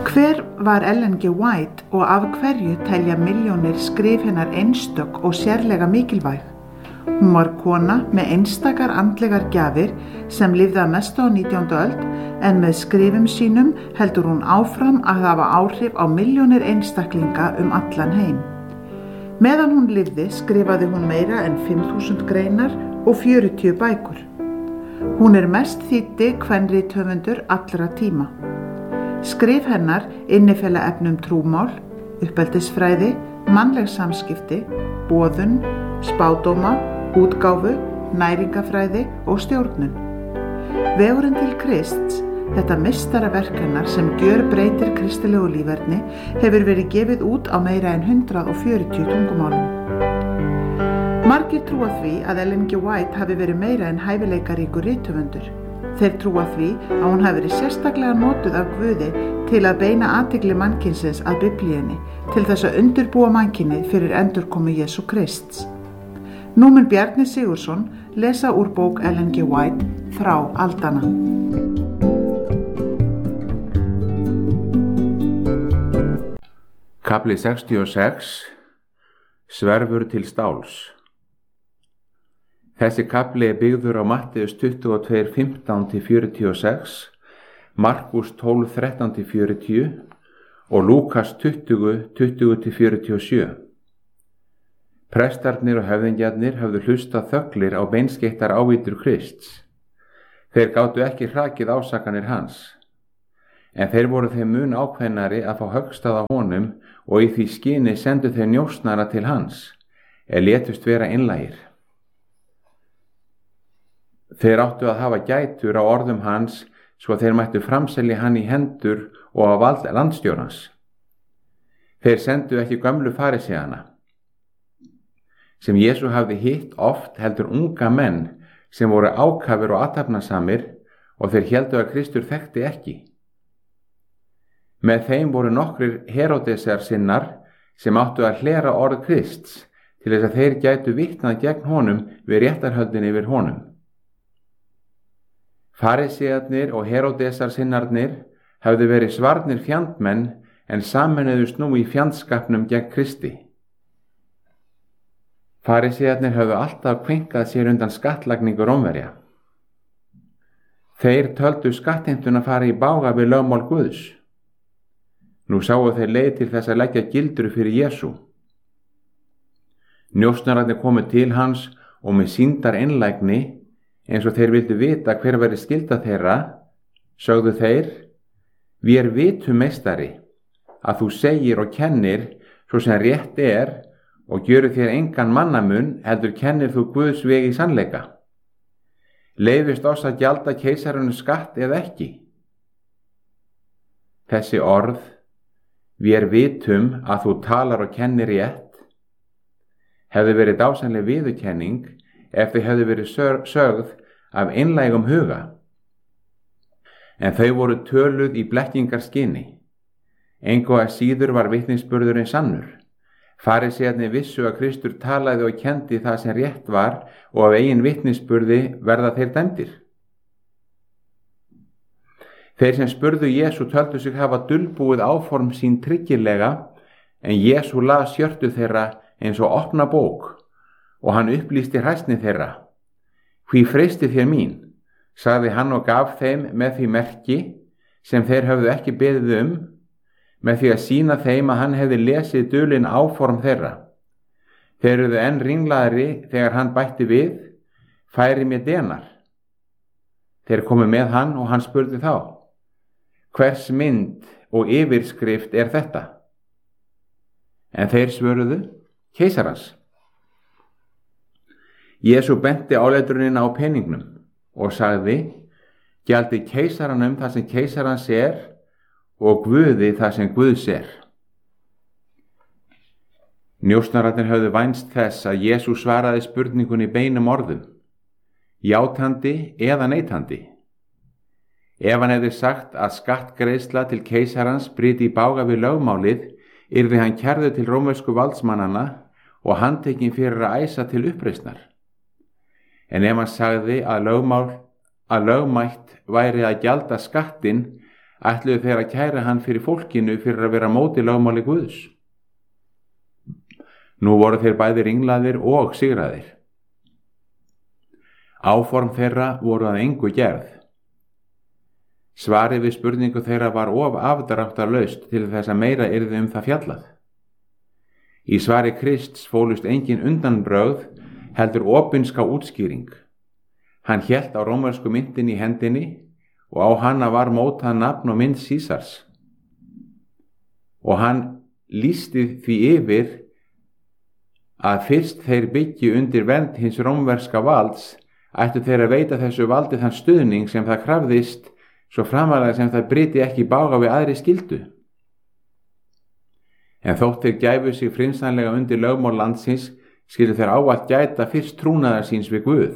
Hver var Ellen G. White og af hverju telja milljónir skrif hennar einstök og sérlega mikilvæg? Hún var kona með einstakar andlegar gjafir sem lifði að mestu á 19. öld en með skrifum sínum heldur hún áfram að hafa áhrif á milljónir einstaklinga allan heim. Meðan hún lifði skrifaði hún meira en 5.000 greinar og 40 bækur. Hún mest þýddi kvenrithöfundur allra tíma. Skrif hennar innifela efni trúmál, uppeldisfræði, mannleg samskipti, boðun, spádóma, útgáfu, næringafræði og stjórnun. Vegurinn til Krists, þetta meistaraverk hennar sem gjörbreytir kristilegu líferni, hefur verið gefið út á meira en 140 tungumálum. Margir trúa því að Ellen G. White hafi verið meira en hæfileikaríkur rithöfundur. Þeir trúa því að hún hafi verið sérstaklega notuð af Guði til að beina athygli mannkynsins að Biblíunni til þess að undirbúa mannkynið fyrir endurkomu Jesú Krists. Nú mun Bjarni Sigurðsson lesa úr bók Ellen G. White Þrá aldanna. Kafli 66 Sverfur til stáls. Þessi kafli byggður á Matteus 22:15-46, Markus 12:13-40 og Lúkas 20:20-47. Prestarnir og höfðingjarnir höfðu hlustað þöglir á beinskeittar ávítur Krists. Þeir gátu ekki hrakið ásakanir hans, en þeir voru þeim mun ákveðnari að fá höggstað á honum og í því skyni sendu þeir njósnara til hans, létust vera einlægir. Þeir áttu að hafa gætur á orðum hans svo þeir mættu framselja hann í hendur og á vald landstjórans. Þeir sendu ekki gömlu farisejana, sem Jesú hafði hitt oft heldur unga menn sem voru ákafir og athafnasamir og þeir héldu að Kristur þekkti ekki. Með þeim voru nokkrir Heródesar sinnar sem áttu að hlera orð Krists til þess að þeir gætu vitnað gegn honum við réttarhöldin yfir honum. Farisearnir og Heródesar sinnarnir hafðu verið svarnir fjandmenn en sameinuðust nú í fjandskapnum gegn Kristi. Farisearnir hafðu alltaf kvinkað sér undan skattlagningu Rómverja. Þeir töldu skattheimtuna fara í bága við lögmál Guðs. Nú sáu þeir leið til þess að leggja gildru fyrir Jesú. Njósnararnir komu til hans og með sýndar einlægni, eins og þeir vildu vita hver væri skylda þeirra, sögðu þeir: Við vitum meistari að þú segir og kennir svo sem rétt og gjöru þér engan mannamun heldur kennir þú Guðs veg í sannleika. Leyfist oss að gjalda keisarunum skatt eða ekki? Þessi orð, við vitum að þú talar og kennir rétt, hefði verið dásamleg viðurkenning ef þau hefði verið sögð af einlægum huga. En þau voru töluð í blekkingarskyni. Engu að síður var vitnisburðurinn sannur. Farisearnir vissu að Kristur talaði og kendi það sem rétt var og af eigin vitnisburði verða þeir dæmdir. Þeir sem spurðu Jesú töldu sig hafa dulbúið áform sín tryggilega, en Jesú las hjörtu þeirra eins og opna bók og hann upplýsti hræsni þeirra. Hví freystið þér mín, sagði hann og gaf þeim með því merki sem þeir höfðu ekki beðið með því að sýna þeim að hann hefði lesið dulin áform þeirra. Þeir eruðu enn ringlaðri þegar hann bætti við: Færi mér denar. Þeir komu með hann og hann spurði þá: Hvers mynd og yfirskrift þetta? En þeir svöruðu: Keisarans. Jesú benti áleitunin á peningnum og sagði: Gjaldi keisaranum það sem keisarans og Guði það sem Guðs Njósnararnir höfðu vænst þess að Jesú svaraði spurningunni beinum orðum, játandi eða neitandi. Ef hann hefði sagt að skattgreiðsla til keisarans bryti í bága við lögmálið, yrði hann kærður til rómversku valdsmannanna og handtekinn fyrir að æsa til uppreisnar. En ef hann sagði að lögmætt væri að gjalda skattinn ætluðu þeir að kæra hann fyrir fólkinu fyrir að vera á móti lögmáli Guðs. Nú voru þeir bæði ringlaðir og sigraðir. Áform þeirra voru að engu gerð. Svarið við spurningu þeirra var of afdráttarlaust til þess að meira yrði það fjallað. Í svari Krists fólust engin undanbrögð, heldur opinska útskýring. Hann hélt á rómversku myntin í hendinni og á hana var mótað nafn og mynd Sísars. Og hann lýsti því yfir að fyrst þeir byggju undir vernd hins rómverska valds, ættu þeir að veita þessu valdi þann stuðning sem það krafðist, svo framalega sem það bryti ekki í bága við aðri skyldu. En þótt þeir gæfu sig frynsamlega undir lögmál landsins, skyldu þeir ávallt gæta fyrst trúnaðar síns við Guð.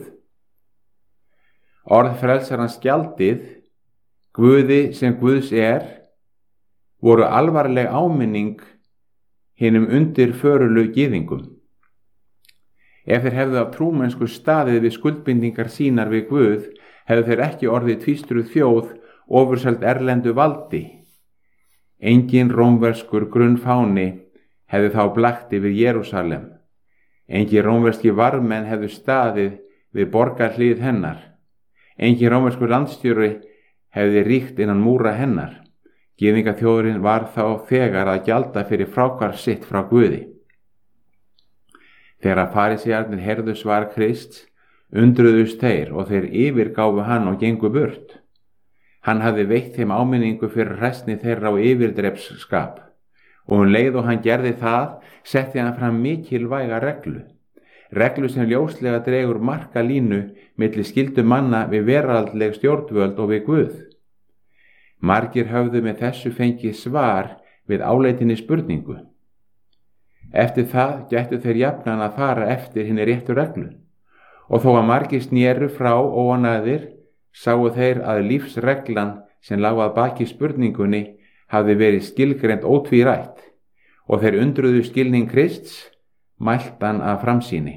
Orð frelsarans gjaldið, Guði sem Guðs voru alvarleg áminning hinum undirförulu gyðingum. Ef þeir hefðu af trúmennsku staðið við skuldbindingar sínar við Guð, hefðu þeir ekki orðið tvístruð þjóð ofurseld erlendu valdi. Engin rómverskur grunnfáni hefði þá blakt yfir Jerúsalem. Engin rómverski varðmenn hefðu staðið við borgarhlið hennar. Engin rómverskur landstjóri hefði ríkt innan múra hennar. Gyðingaþjóðurinn var þá þegar að gjalda fyrir fráhvarf sitt frá Guði. Þegar farísearnir heyrðu svar Krists, undruðust þeir og þeir yfirgáfu hann og gengu burt. Hann hafði veitt þeim áminningu fyrir hræsni þeirra á yfirdrepsskap og leið og hann gerði það, setti hann fram mikilvæga reglu sem ljóslega dregur marka línu milli skyldu manna við veraldleg stjórnvöld og við Guð. Margir höfðu með þessu fengið svar við áleitinni spurningu. Eftir það gættu þeir jafnan að fara eftir hinni réttu reglu, og þó að margir snéru frá óanæðir, sáu þeir að lífsreglan sem lá að baki spurningunni hafði verið skilgreint ótvírætt, og þeir undruðu skilning Krists, mæltan af framsýni.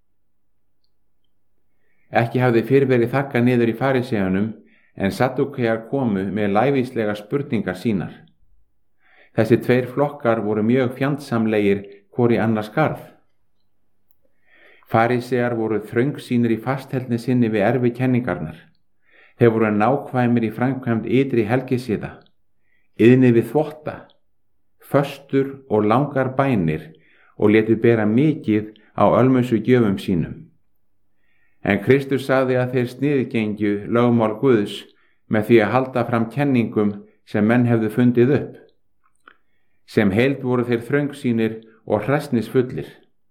Ekki hafði fyrr verið þakkað niður í faríseunum, en Saddúkear komu með lævíslega spurningar sínar. Þessi tveir flokkar voru mjög fjandsamlegir hvor í annars garð. Farísear voru þröngsýnir í fastheldni sinni við erfikenningarnar. Þeir voru nákvæmir í framkvæmd ytri helgisiða, iðnir við þvotta, föstur og langar bænir og létu bera mikið á ölmusu gjöfum sínum. En Kristur sagði að þeir sniðgengju lögmál Guðs með því að halda fram kenningum sem menn hefðu fundið upp. Sem heild voru þeir þröngsýnir og hræsnisfullir.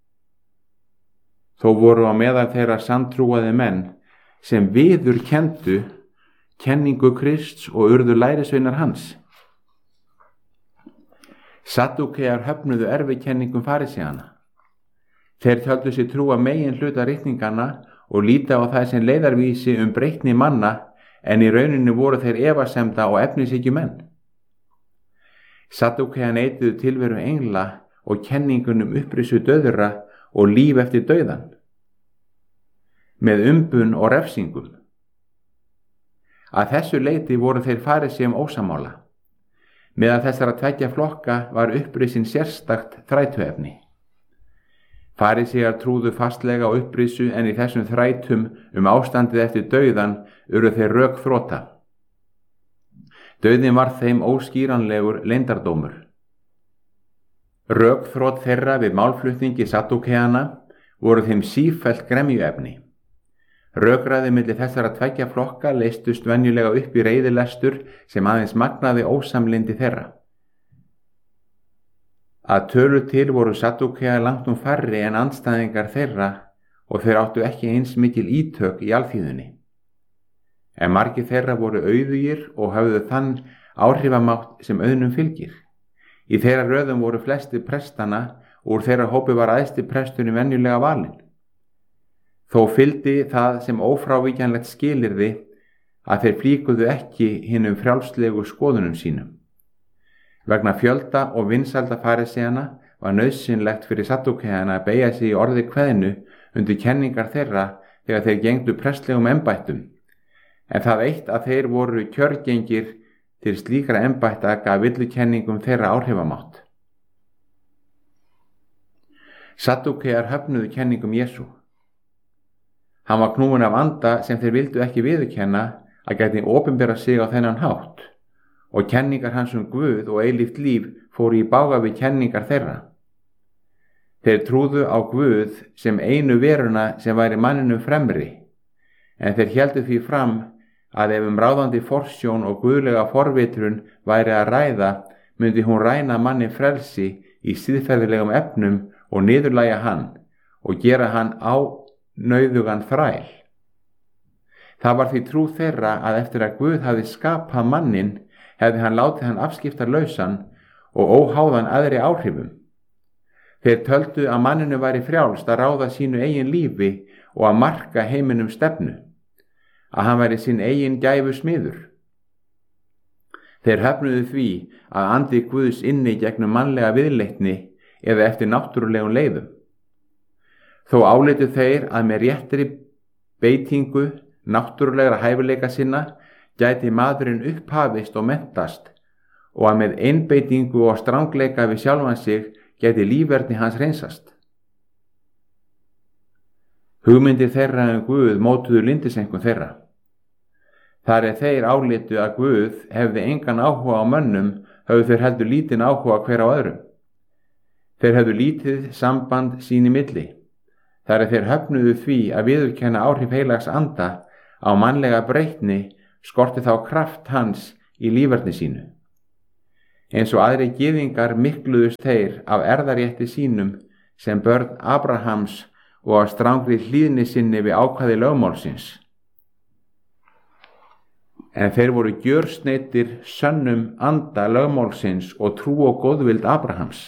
Þó voru á meðal þeirra sanntrúaði menn sem viðurkenndu kenningu Krists og urðu lærisveinar hans. Saddúkear höfnuðu erfikenningum faríseana. Þeir töldu sig trúa megin hluta ritninganna og líta á það sem leiðarvísi breytni manna, en í rauninu voru þeir efasemda og efnishyggju menn. Saddúkear neituðu tilveru engla og kenningunum upprisu dauðra og líf eftir dauðan, með umbun og refsingum. Að þessu leyti voru þeir faríseum ósamála. Meðal þessara tveggja flokka var upprisin sérstakt þrætuefni. Farísear trúðu fastlega á upprisu, en í þessum þrætum ástandið eftir dauðan urðu þeir rökþrota. Dauðinn var þeim óskýranlegur leyndardómur. Rökþrot þeirra við málflutningi Saddúkeana voru þeim sífellt gremjuefni. Rökræði milli þessara tveggja flokka leystust venjulega upp í reiðilestur sem aðeins magnaði ósamlyndi þeirra. Að tölu til voru Saddúkear langt færri en andstæðingar þeirra og þeir áttu ekki eins mikil ítök í alþýðunni. En margir þeirra voru auðugir og höfðu þann áhrifamátt sem auðnum fylgir. Í þeirra röðum voru flesti prestana og úr þeirra hópi var æðsti presturinn venjulega valinn. Þó fylgdi það sem ófrávíkjanlegt skilyrði að þeir flíkuðu ekki hinum frjálslegu skoðunum sínum. Vegna fjölda og vinsælda faríseana var nauðsynlegt fyrir Saddúkeana að beygja sig í orði kveðnu undir kenningar þeirra þegar þeir gengdu prestlegum embættum, en það eitt að þeir voru kjörgengir til slíkra embætta gaf villukenningum þeirra áhrifamátt. Saddúkear höfnuðu kenningum Jesú. Hann var knúinn af anda sem þeir vildu ekki viðurkenna að gæti opinbera sig á þennan hátt, og kenningar hans Guð og eilíft líf fóru í bága við kenningar þeirra. Þeir trúðu á Guð sem einu veruna sem væri manninum fremri, en þeir héldu því fram að ef ráðandi forsjón og guðlega forvitrun væri að ræða, myndi hún ræna manni frelsi í siðferðilegum efnum og niðurlægja hann og gera hann ánauðugan þræl. Það var því trú þeirra að eftir að Guð hafði skapað mannin, hefði hann látið hann afskiptarlausan og óháðan aðri áhrifum. Þeir töldu að manninu væri frjálst að ráða sínu eigin lífi og að marka heiminum stefnu, að hann væri sín eigin gæfu smiður. Þeir höfnuðu því að andi Guðs inni gegnum mannlega viðleitni eða eftir náttúrulegum leiðum. Þó álitu þeir að með réttri beitingu náttúrulegra hæfileika sinna gæti maðurinn upphafist og menntast, og að með einbeitingu og strangleika við sjálfan sig gæti lífverðni hans hreinsast. Hugmyndir þeirra Guð mótuðu lyndiseinkunn þeirra. Þar þeir álitu að Guð hefði engan áhuga á mönnum, höfðu þeir heldur lítinn áhuga hver á öðrum. Þeir hefðu lítið samband sín í milli. Þar þeir höfnuðu því að viðurkenna áhrif heilags anda á mannlega breytni, skorti þá kraft hans í lífverðni sínu. Eins og aðri gyðingar mikluðust þeir af erðarétti sínum sem börn Abrahams og af strangri hlýðni sinni við ákvæði lögmálsins. En þeir voru gjörsneiddir sönnum anda lögmálsins og trú og góðvild Abrahams.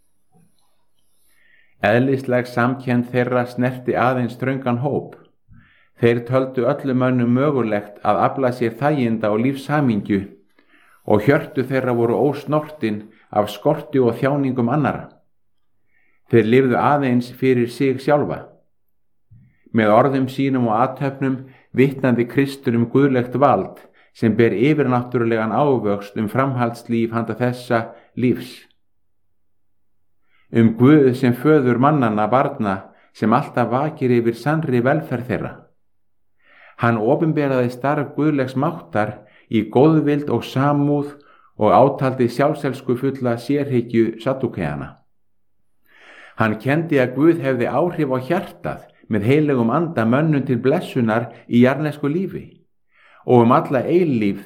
Eðlisleg samkennd þeirra snerti aðeins þröngan hóp. Þeir töldu öllum mönnum mögulegt að afla sér þæginda og lífshamingju, og hjörtu þeirra voru ósnortin af skorti og þjáningum annara. Þeir lifðu aðeins fyrir sig sjálfa. Með orðum sínum og athöfnum vitnandi Kristur guðlegt vald sem ber yfirnáttúrulegan ávöxt framhaldslíf handa þessa lífs. Guð sem föður mannanna barna sem alltaf vakir yfir sannri velferð þeirra. Hann opinberaði starf guðlegs máttar í góðvild og samúð og átaldi sjálfselsku fulla sérhyggju saddúkeana. Hann kenndi að Guð hefði áhrif á hjartað með heillegum anda mönnum til blessunar í jarðnesku lífi og alla eilífð.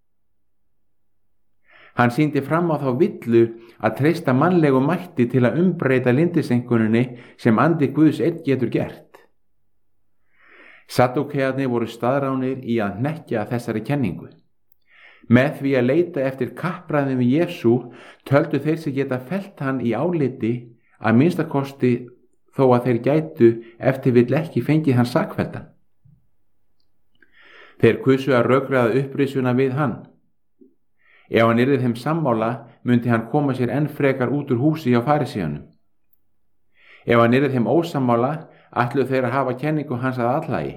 Hann sýndi fram á þá villu að treysta mannlegu mætti til að umbreyta lyndiseinkunninni sem andi Guðs einn getur gert. Saddúkearnir voru staðránir í að hnekkja þessari kenningu. Með því að leita eftir kappræðum við Jesú töldu þeir sig geta fellt hann í áliti, að minnstakosti þó að þeir gætu eftir vill ekki fengið hann sakfelldan. Þeir kusu að rökræða upprisuna við hann. Ef hann yrði þeim sammála, myndi hann koma sér enn frekar út úr húsi hjá farisíunum. Ef hann yrði þeim ósammála, ætluðu þeir að hafa kenningu hans að allægi.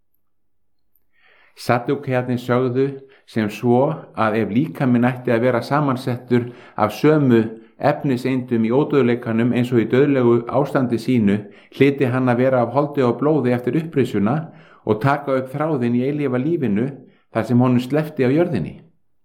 Saddúkearnir sögðu sem svo að ef líkaminn ætti að vera samansettur af sömu efniseindum í ódauðleikanum eins og í dauðlegu ástandi sínu, hlyti hann að vera af holdi og blóði eftir upprisuna og taka upp þráðinn í eilífa lífinu þar sem honum sleppti af jörðinni.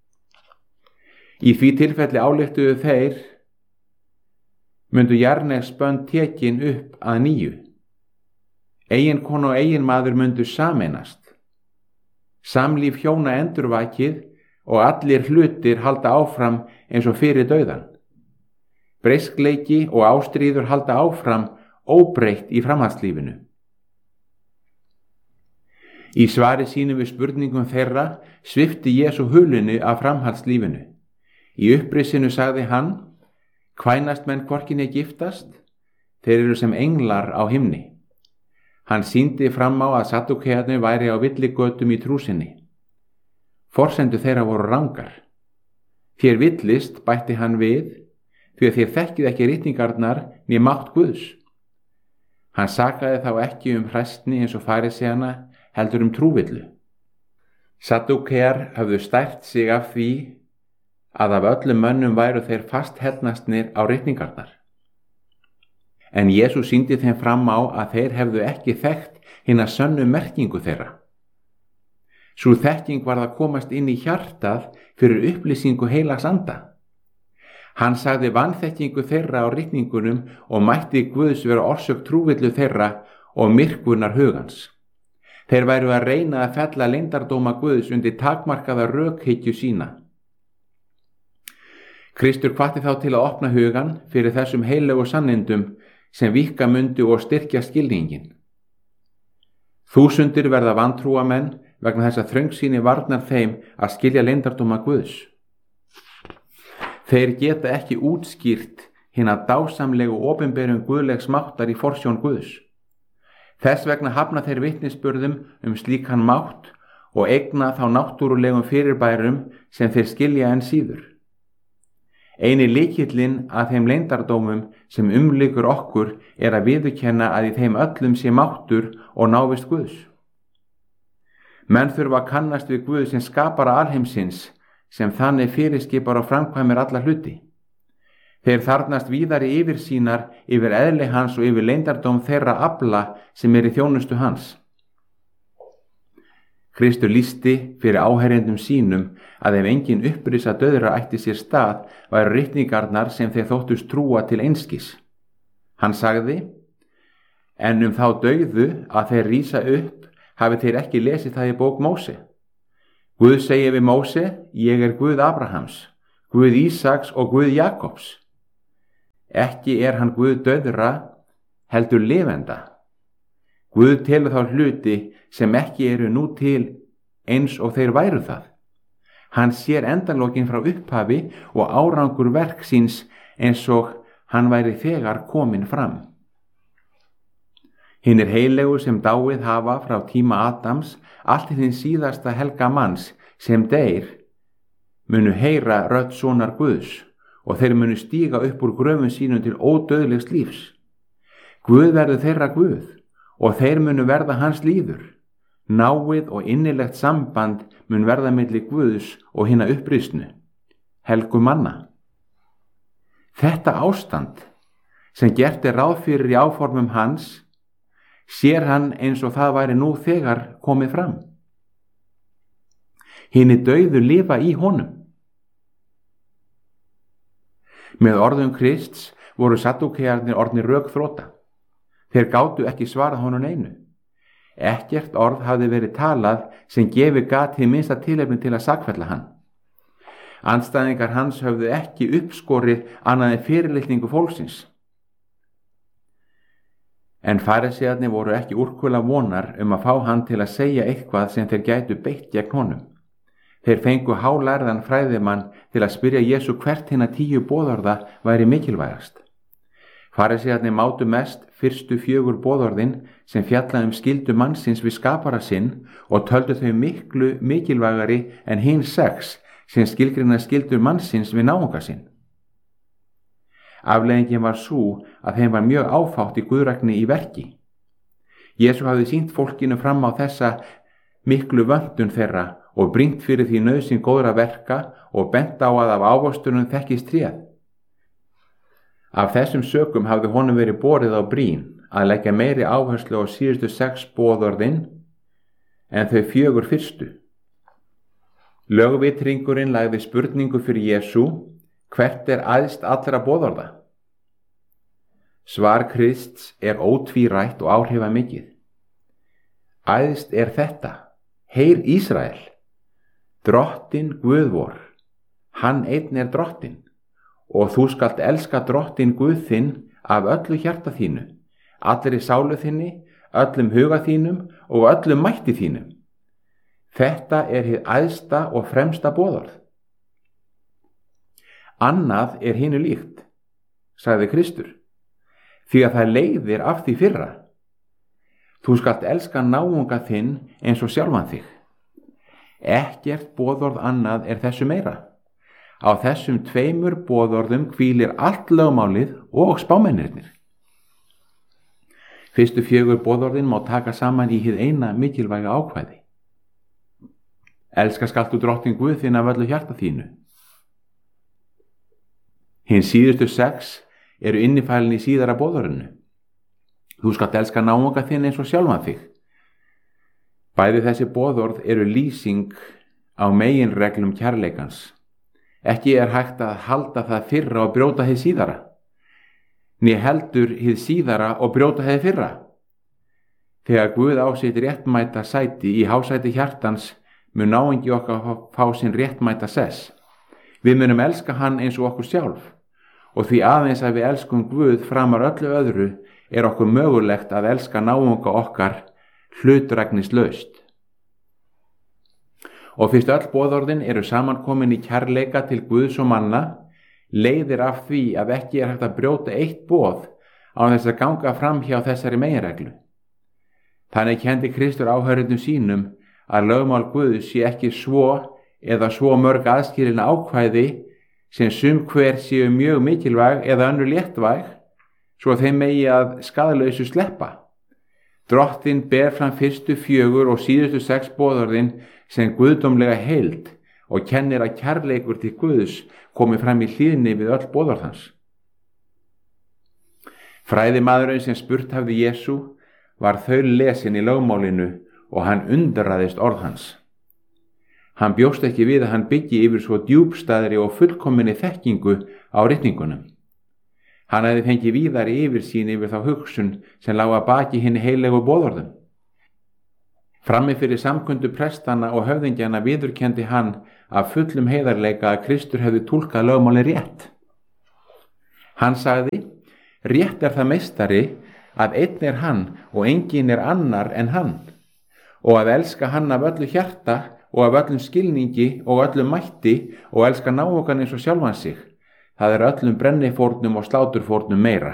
Í því tilfelli ályktuðu þeir myndu jarðnesbönd tekin upp að nýju. Eiginkona og eiginmaður myndu sameinast. Samlíf hjóna endurvakið og allir hlutir halda áfram eins og fyrir dauðan. Breiskleiki og ástríður halda áfram óbreytt í framhaldslífinu. Í svari sínu við spurningum þeirra svipti Jesú hulunni af framhaldslífinu. Í upprisinu sagði hann: kvænast menn hvorki né giftast, þeir eru sem englar á himni. Hann sýndi fram á að saddúkearnir væri á villigötum í trú sinni. Forsendur þeirra voru rangar. Þér villist, bætti hann við, því að þér þekkið ekki ritningarnar né mátt Guðs. Hann sakaði þá ekki hræsni eins og farisæana, heldur trúvillu. Saddúkear höfðu stært sig af því að af öllum mönnum væru þeir fast hellnastnir á ritningarnar. En Jesús sýndi þeim fram á að þeir hefðu ekki þekkt hina sönnu merkingu þeirra. Sú þekking varð að komast inn í hjartað fyrir upplýsingu heilags anda. Hann sagði vanþekkingu þeirra á ritningunum og mætti Guðs vera orsök trúvillu þeirra og myrkvunar hugans. Þeir væru að reyna að fella leyndardóma Guðs undir takmarkaða rökhyggju sína. Kristur hvatti þá til að opna hugan fyrir þessum heilögu sannindum sem víkka mundu og styrkja skilningin. Þúsundir verða vantrúamenn vegna þess að þröngsýni varnar þeim að skilja leyndardóma Guðs. Þeir geta ekki útskýrt hina dásamlegu opinberum guðlegs máttar í forsjón Guðs. Þess vegna hafna þeir vitnisburðum slíkan mátt og eigna þá náttúrulegum fyrirbærum sem þeir skilja enn síður. Eini lykillinn að þeim leyndardómum sem umlykur okkur að viðurkenna að í þeim öllum sé máttur og návist Guðs. Menn þurfa að kannast við Guð sem skapara alheimsins, sem þannig fyrirskipar og framkvæmir alla hluti. Þeir þarnast víðari yfirsýnar yfir eðli hans og yfir leyndardóm þeirra afla sem í þjónustu hans. Kristur lýsti fyrir áherjendum sínum að ef engin upprisa dauðra ætti sér stað væru ritningarnar sem þeir þóttust trúa til einskis. Hann sagði, en þá dauðu að þeir rísa upp hafi þeir ekki lesið það í bók Móse. Guð segir við Móse, ég er Guð Abrahams, Guð Ísaks og Guð Jakobs. Ekki er hann Guð dauðra, heldur lifenda. Guð telur þá hluti sem ekki eru nú til eins og þeir væru það. Hann sér endalokin frá upphafi og árangur verk síns eins og hann væri þegar kominn fram. Hinir heilegu sem dáið hafa frá tíma Adams, allt til hinn síðasta helga manns sem deyr, munu heyra rödd sonar Guðs og þeir munu stíga upp úr gröfum sínum til ódauðlegs lífs. Guð verður þeirra Guð og þeir munu verða hans líður. Náið og innilegt samband mun verða milli Guðs og hinna upprisnu, helgu manna. Þetta ástand sem gert ráð fyrir í áformum hans, sér hann eins og það væri nú þegar komið fram. Hinir dauðu lifa í honum. Með orðum Krists voru saddúkearnir orðnir rökþrota. Þeir gátu ekki svarað honum neinu. Ekkert orð hafði verið talað sem gefi gat hið minnsta tilefni til að sakfella hann. Andstæðingar hans höfðu ekki uppskorið annað en fyrirlitningu fólksins. En farisæarnir voru ekki úrkula vonar að fá hann til að segja eitthvað sem þeir gætu beitt gegn honum. Þeir fengu hálærðan fræðimann til að spyrja Jesú hvert hinna 10 boðorða væri mikilvægast. Farisæarnir mátu mest fyrstu 4 boðorðin sem fjalla skyldu mannsins við skapara sinn og töldu þau miklu mikilvægari en hin 6 sem skilgreina skyldur mannsins við náunga sinn. Afleiðingin var sú að þeim var mjög áfátt í guðrækni í verki. Jesú hafði sýnt fólkinu fram á þessa miklu vöntun þeirra og brýnt fyrir því nauðsyn góðra verka og bent á að af ávöxtunum þekkist tréð. Af þessum sökum hafði honum verið borið á brýn að leggja meiri áherslu á síðustu 6 boðorðin en þau 4 fyrstu. Lögvitringurinn lagði spurningu fyrir Jesú, hvert æðst allra boðorða? Svar Krists ótvírætt og áhrifamikið. Æðst þetta, heyr Ísrael, Drottinn Guð vor, hann einn Drottinn, og þú skalt elska Drottinn Guð þinn af öllu hjarta þínu, allri sálu þinni, öllum huga þínum og öllum mætti þínum. Þetta hið æðsta og fremsta boðorð. Annað hinu líkt, sagði Kristur, því að það leiðir af því fyrra. Þú skalt elska náunga þinn eins og sjálfan þig. Ekkert boðorð annað þessu meira. Á þessum 2 boðorðum hvílir allt lögmálið og spámennirnir. Fyrstu 4 boðorðin má taka saman í hið eina mikilvæga ákvæði. Elska skalt þú Drottinn Guð þinn af öllu hjarta þínu. Hinn síðustu 6 eru innifælin í síðara boðorðinu. Þú skalt elska náunga þinn eins og sjálfan þig. Bæði þessi boðorð eru lýsing á meginreglum kærleikans. Ekki er hægt að halda það fyrra og brjóta hið síðara, né heldur hið síðara og brjóta hið fyrra. Þegar Guð á sitt réttmæta sæti í hásæti hjartans mun náungi okkar fá sinn réttmæta sess. Við munum elska hann eins og okkur sjálf, og því aðeins að við elskum Guð framar öllu öðru er okkur mögulegt að elska náunga okkar hlutræknislaust. Og fyrst öll boðorðin eru samankomin í kærleika til Guðs og manna, leiðir af því að ekki er hægt að brjóta eitt boð án þess að ganga fram hjá þessari meginreglu. Þannig kenndi Kristur áhörðum sínum að lögmál Guðs sé ekki svo eða svo mörg aðskilin ákvæði sem sum hver séu mjög mikilvæg eða önnur léttvæg, svo þeim megi að skaðlausu sleppa. Drottinn ber fram fyrstu 4 og síðustu 6 boðorðin sem guðdómlega heild og kennir að kærleikur til Guðs komi fram í hlýðni við öll boðorð hans. Fræðimaðurinn sem spurt hafði Jesú var þaullesin í lögmálinu og hann undraðist orð hans. Hann bjóst ekki við að hann byggi yfir svo djúpstæðri og fullkominni þekkingu á ritningunum. Hann hefði fengið víðari yfirsýn yfir þá hugsun sem lá að baki hinni heilegu boðorðum. Frammi fyrir samkundu prestana og höfðingjana viðurkenndi hann af fullum heiðarleika að Kristur hefði túlkað lögmálin rétt. Hann sagði, rétt er það meistari að einn er hann og enginn er annar en hann, og að elska hann af öllu hjarta og af öllum skilningi og öllum mætti og elska náungan eins og sjálfan sig. Það er öllum brennifórnum og sláturfórnum meira.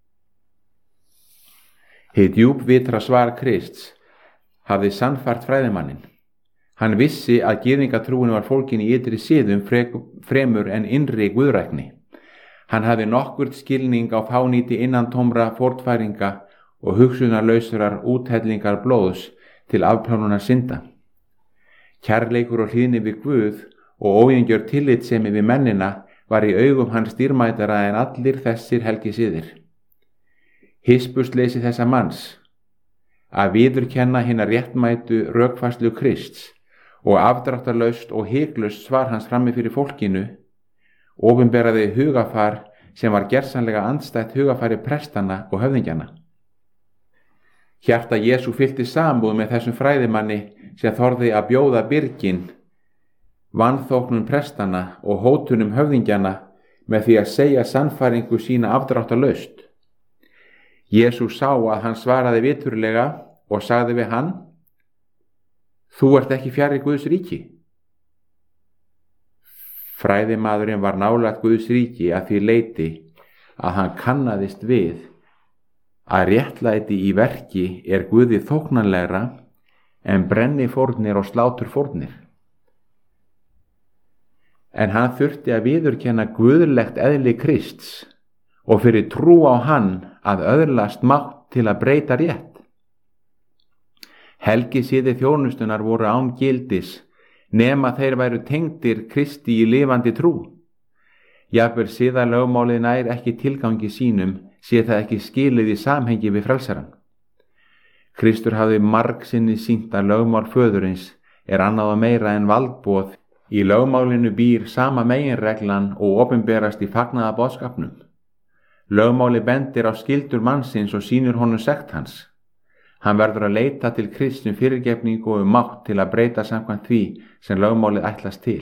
Hið djúpvitra svar Krists hafði sannfært fræðimanninn. Hann vissi að gyðingatrúin var fólkin í ytri siðum fremur en innri guðrækni. Hann hafði nokkurt skilning á fánýti innantómra fórnfæringa og hugsunarlausrar úthellingar blóðs til afplánunar synda. Kærleikur og hlýðni við Guð og óeingjör tillitssemi við mennina var í augum hans dýrmætara en allir þessir helgisiðir. Hispursleysi þessa manns, að viðurkenna hina réttmætu rökfærslu Krists og afdráttarlaust og hiklaust svar hans frammi fyrir fólkinu, opinberaði hugafar sem var gersamlega andstætt hugafari prestana og höfðingjana. Hjarta Jesú fyllti samúð með þessum fræðimanni sem þorði að bjóða byrgin, vanþóknun prestana og hótunum höfðingjana með því að segja sannfæringu sína afdráttarlaust. Jesú sá að hann svaraði viturlega og sagði við hann, þú ert ekki fjarri Guðs ríki. Fræðimaðurinn var nálægt Guðs ríki að því leyti að hann kannaðist við að réttlæti í verki er Guði þóknanlegra en brennifórnir og sláturfórnir. En hann þurfti að viðurkenna guðlegt eðli Krists og fyrir trú á hann að öðlast mátt til að breyta rétt. Helgisiði þjónustunar voru án gildis nema þeir væru tengdir Kristi í lifandi trú. Jafnvel siðalögmálið nær ekki tilgangi sínum sé það ekki skilið í samhengi við frelsarann. Kristur hafði margsinni sýnt að lögmál föðurins er annað og meira en valdboð. Í lögmálinu býr sama meginreglan og opinberast í fagnaða boðskapnum. Lögmáli bendir á skyldur mannsins og sýnir honum sekt hans. Hann verður að leita til Krists fyrirgefningu og mátt til að breyta samkvæmt því sem lögmálið ætlast til.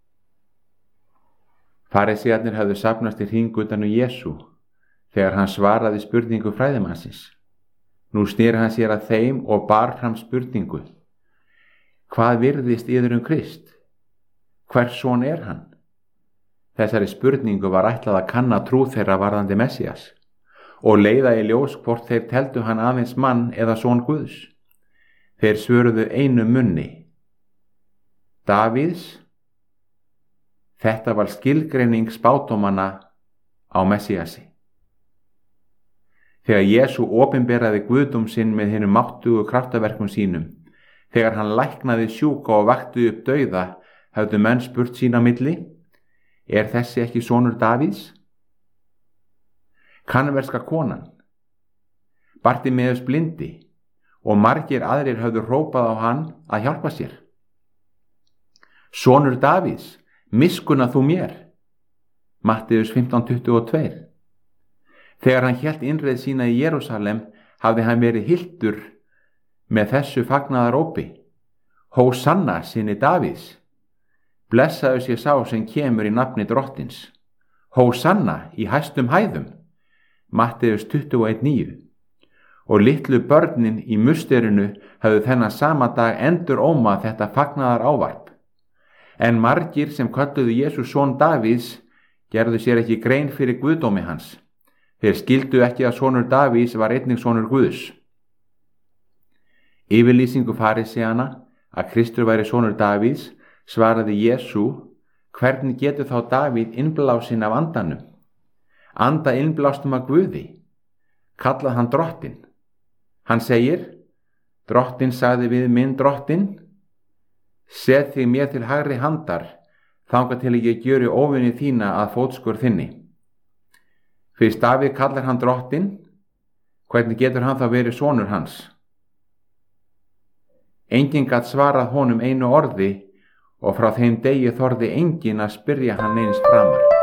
Farisíarnir höfðu safnast í hring utan Jesú þegar hann svaraði spurningu fræðimannsins. Nú sneri hann sér að þeim og bar fram spurningu. Hvað virðist yður Krist? Hvers son er hann? Þessari spurningu var ætlað að kanna trú þeirra varðandi Messías og leiða í ljós hvort þeir teldu hann aðeins mann eða son Guðs. Þeir svöruðu einu munni. Davíðs. Þetta var skilgreining spádómanna á Messíasi. Þegar Jesú opinberaði guðdóm sinn með hinum máttugu kraftaverkum sínum, þegar hann læknaði sjúka og vakti upp dauða, höfðu menn spurt sín á milli, er þessi ekki sonur Davíðs? Kanverska konan, Bartimeus blindi og margir aðrir höfðu hrópað á hann að hjálpa sér. Sonur Davíðs, miskunna þú mér. Matteus 15:22. Þegar hann hélt innreið sína í Jerúsalem hafði hann verið hylltur með þessu fagnaðarópi: Hósanna syni Davíðs. Blessaður sé sá sem kemur í nafni Drottins. Hósanna í hæstum hæðum. Matteus 21:9. Og litlu börnin í musterinu höfðu þennan sama dag endur ómað þetta fagnaðar ávarp. En margir sem kölluðu Jesús son Davíðs gerðu sér ekki grein fyrir guðdómi hans. Þeir skildu ekki að sonur Davíðs var einnig sonur Guðs. Yfirlýsingu fariseana að Kristur væri sonur Davíðs svaraði Jesú: hvernig getur þá Davíð innblásinn af andanum? Anda innblástum af Guði. Kallað hann Drottinn. Hann segir: Drottinn sagði við minn Drottinn: set þig mér til hægri handar, þangað til ég gjöri óvini þína að fótskur þinni. Fyrst Davíð kallar hann Drottinn, hvernig getur hann þá verið sonur hans? Enginn gat svarað honum einu orði og frá þeim degi þorði enginn að spyrja hann eins framar.